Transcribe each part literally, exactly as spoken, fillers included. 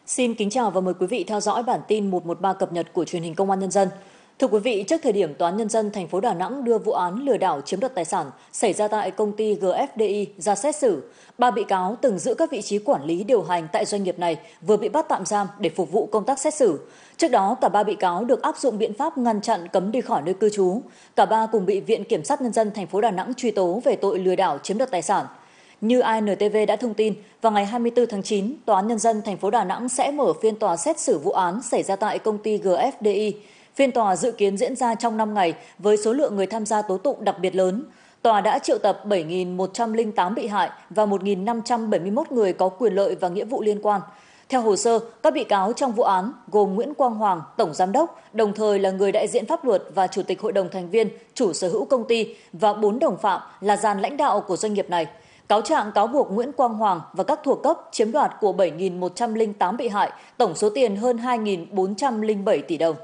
Xin kính chào và mời quý vị theo dõi bản tin một một ba cập nhật của truyền hình Công an Nhân dân. Thưa quý vị, trước thời điểm Tòa án Nhân dân thành phố Đà Nẵng đưa vụ án lừa đảo chiếm đoạt tài sản xảy ra tại công ty giê ép đê i ra xét xử, ba bị cáo từng giữ các vị trí quản lý điều hành tại doanh nghiệp này vừa bị bắt tạm giam để phục vụ công tác xét xử. Trước đó, cả ba bị cáo được áp dụng biện pháp ngăn chặn cấm đi khỏi nơi cư trú. Cả ba cùng bị Viện Kiểm sát Nhân dân thành phố Đà Nẵng truy tố về tội lừa đảo chiếm đoạt tài sản. Như i en tê vê đã thông tin, vào ngày hai mươi tư tháng chín, Tòa án Nhân dân thành phố Đà Nẵng sẽ mở phiên tòa xét xử vụ án xảy ra tại công ty giê ép đê i. Phiên tòa dự kiến diễn ra trong năm ngày với số lượng người tham gia tố tụng đặc biệt lớn. Tòa đã triệu tập bảy nghìn một trăm lẻ tám bị hại và một nghìn năm trăm bảy mươi mốt người có quyền lợi và nghĩa vụ liên quan. Theo hồ sơ, các bị cáo trong vụ án gồm Nguyễn Quang Hoàng, Tổng Giám đốc, đồng thời là người đại diện pháp luật và Chủ tịch Hội đồng thành viên, chủ sở hữu công ty và bốn đồng phạm là dàn lãnh đạo của doanh nghiệp này. Cáo trạng cáo buộc Nguyễn Quang Hoàng và các thuộc cấp chiếm đoạt của bảy nghìn một trăm lẻ tám bị hại, tổng số tiền hơn hai nghìn bốn trăm lẻ bảy tỷ đồng.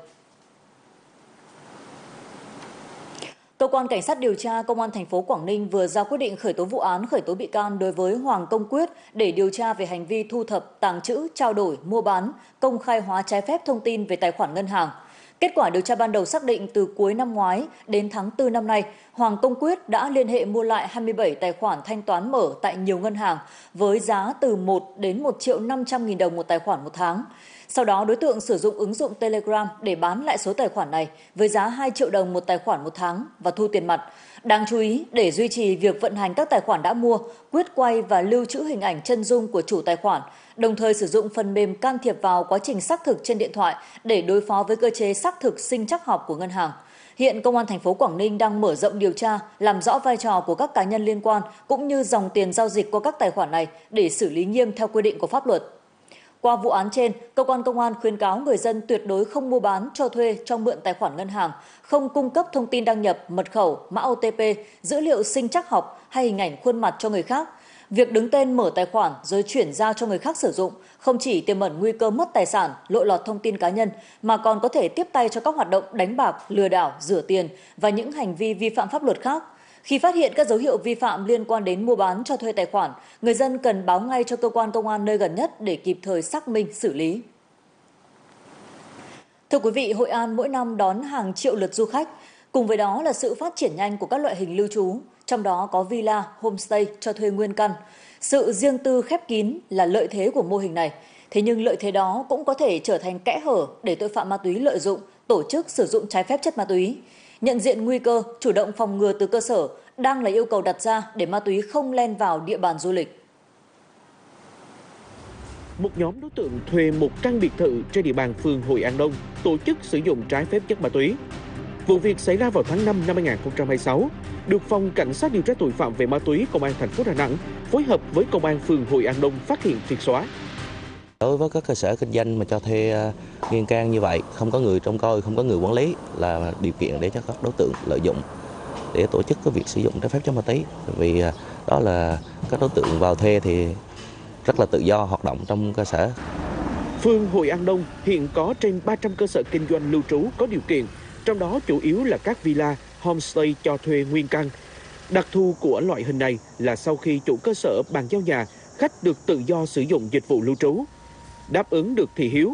Cơ quan Cảnh sát điều tra Công an thành phố Quảng Ninh vừa ra quyết định khởi tố vụ án khởi tố bị can đối với Hoàng Công Quyết để điều tra về hành vi thu thập, tàng trữ, trao đổi, mua bán, công khai hóa trái phép thông tin về tài khoản ngân hàng. Kết quả điều tra ban đầu xác định từ cuối năm ngoái đến tháng tư năm nay, Hoàng Công Quyết đã liên hệ mua lại hai mươi bảy tài khoản thanh toán mở tại nhiều ngân hàng với giá từ một đến một triệu năm trăm nghìn đồng một tài khoản một tháng. Sau đó đối tượng sử dụng ứng dụng Telegram để bán lại số tài khoản này với giá hai triệu đồng một tài khoản một tháng và thu tiền mặt. Đáng chú ý, để duy trì việc vận hành các tài khoản đã mua, Quyết quay và lưu trữ hình ảnh chân dung của chủ tài khoản, đồng thời sử dụng phần mềm can thiệp vào quá trình xác thực trên điện thoại để đối phó với cơ chế xác thực sinh trắc học của ngân hàng. Hiện Công an thành phố Quảng Ninh đang mở rộng điều tra, làm rõ vai trò của các cá nhân liên quan cũng như dòng tiền giao dịch qua các tài khoản này để xử lý nghiêm theo quy định của pháp luật. Qua vụ án trên, cơ quan công an khuyến cáo người dân tuyệt đối không mua bán, cho thuê, cho mượn tài khoản ngân hàng, không cung cấp thông tin đăng nhập, mật khẩu, mã ô tê pê, dữ liệu sinh trắc học hay hình ảnh khuôn mặt cho người khác. Việc đứng tên mở tài khoản rồi chuyển giao cho người khác sử dụng không chỉ tiềm ẩn nguy cơ mất tài sản, lộ lọt thông tin cá nhân, mà còn có thể tiếp tay cho các hoạt động đánh bạc, lừa đảo, rửa tiền và những hành vi vi phạm pháp luật khác. Khi phát hiện các dấu hiệu vi phạm liên quan đến mua bán cho thuê tài khoản, người dân cần báo ngay cho cơ quan công an nơi gần nhất để kịp thời xác minh, xử lý. Thưa quý vị, Hội An mỗi năm đón hàng triệu lượt du khách, cùng với đó là sự phát triển nhanh của các loại hình lưu trú, trong đó có villa, homestay cho thuê nguyên căn. Sự riêng tư khép kín là lợi thế của mô hình này, thế nhưng lợi thế đó cũng có thể trở thành kẽ hở để tội phạm ma túy lợi dụng, tổ chức sử dụng trái phép chất ma túy. Nhận diện nguy cơ, chủ động phòng ngừa từ cơ sở đang là yêu cầu đặt ra để ma túy không len vào địa bàn du lịch. Một nhóm đối tượng thuê một căn biệt thự trên địa bàn phường Hội An Đông tổ chức sử dụng trái phép chất ma túy. Vụ việc xảy ra vào tháng năm năm hai nghìn không trăm hai mươi sáu, được Phòng Cảnh sát điều tra tội phạm về ma túy Công an thành phố Đà Nẵng phối hợp với Công an phường Hội An Đông phát hiện triệt xóa. Đối với các cơ sở kinh doanh mà cho thuê nguyên căn như vậy, không có người trông coi, không có người quản lý là điều kiện để cho các đối tượng lợi dụng để tổ chức cái việc sử dụng trái phép chất ma túy. Vì đó là các đối tượng vào thuê thì rất là tự do hoạt động trong cơ sở. Phường Hội An Đông hiện có trên ba trăm cơ sở kinh doanh lưu trú có điều kiện, trong đó chủ yếu là các villa, homestay cho thuê nguyên căn. Đặc thù của loại hình này là sau khi chủ cơ sở bàn giao nhà, khách được tự do sử dụng dịch vụ lưu trú. Đáp ứng được thị hiếu,